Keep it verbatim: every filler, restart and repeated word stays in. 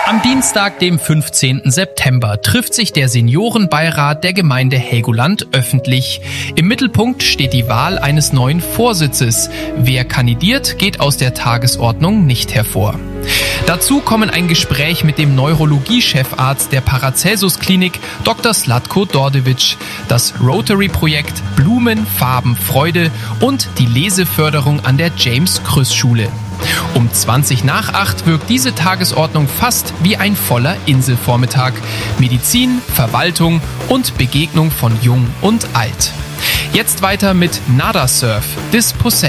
Am Dienstag, dem fünfzehnten September, trifft sich der Seniorenbeirat der Gemeinde Helgoland öffentlich. Im Mittelpunkt steht die Wahl eines neuen Vorsitzes. Wer kandidiert, geht aus der Tagesordnung nicht hervor. Dazu kommen ein Gespräch mit dem Neurologie-Chefarzt der Paracelsus-Klinik, Doktor Slatko Dordevic, das Rotary-Projekt Blumen, Farben, Freude und die Leseförderung an der James-Krüss-Schule. Um zwanzig nach acht wirkt diese Tagesordnung fast wie ein voller Inselvormittag. Medizin, Verwaltung und Begegnung von Jung und Alt. Jetzt weiter mit Nada Surf, Dispossession.